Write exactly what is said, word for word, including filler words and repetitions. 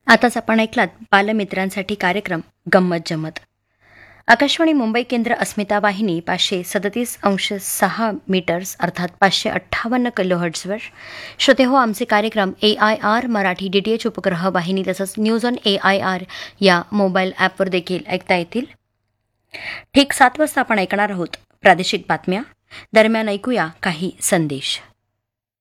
आताच आपण ऐकलात बालमित्रांसाठी कार्यक्रम गंमत जमत. आकाशवाणी मुंबई केंद्र अस्मिता वाहिनी पाचशे सदतीस अंश सहा मीटर्स अर्थात पाचशे अठ्ठावन्न किलोहर्ट्झवर. श्रोते हो, आमचे कार्यक्रम ए I R Marathi D T H उपग्रह वाहिनी तसंच news on A I R या मोबाईल ॲपवर देखील ऐकता येतील. ठीक सात वाजता आपण ऐकणार आहोत प्रादेशिक बातम्या. दरम्यान ऐकूया काही संदेश.